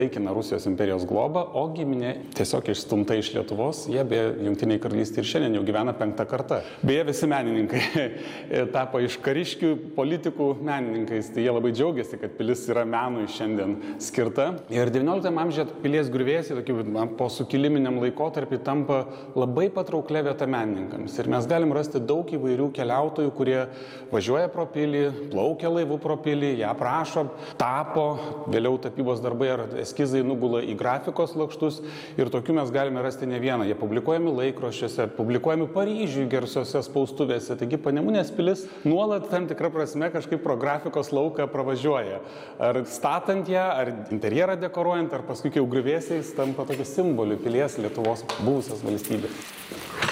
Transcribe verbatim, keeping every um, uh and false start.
Laikina Rusijos imperijos globa, o giminė tiesiog išstumta iš Lietuvos, jie beje Jungtinėje karalystėje ir šiandien jau gyvena penktą kartą. Beje, visi menininkai tapo iš kariškių politikų menininkais, tai jie labai džiaugiasi, kad pilis yra menui šiandien skirta. Ir devynioliktame amžiuje pilies griuvėsiai, po sukiliminiam laikotarpį, tampa labai patrauklė vieta menininkams. Ir mes galim rasti daug įvairių keliautojų, kurie važiuoja pro pilį, plaukia laivu pro pilį, ją aprašo, tapo, vėliau tapybos darbai ar eskizai nugula į grafikos lakštus ir tokių mes galime rasti ne vieną. Jie publikuojami laikraščiuose, publikuojami Paryžiuje garsiose spaustuvėse. Taigi Panemunės pilis nuolat tam tikrą prasme kažkaip pro grafikos lauką pravažiuoja. Ar statant ją, ar interjerą dekoruojant, ar paskui jau griuvėsiais tampa tokiu simboliu pilies Lietuvos buvusios valstybės.